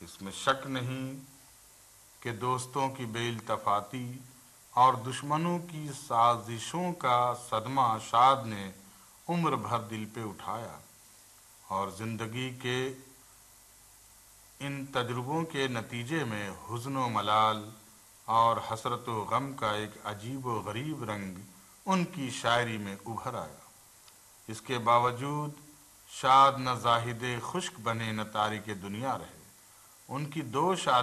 इसमें शक नहीं कि दोस्तों की बेइल्तफाती और दुश्मनों की साजिशों का सदमा शाद ने उम्र भर दिल पे उठाया और ज़िंदगी के इन तजुर्बों के नतीजे में हुज़्न व मलाल और हसरत व गम का एक अजीब व गरीब रंग उनकी शायरी में उभर आया। इसके बावजूद शाद न ज़ाहिद खुश्क बने न तारिक दुनिया रहे। उनकी दो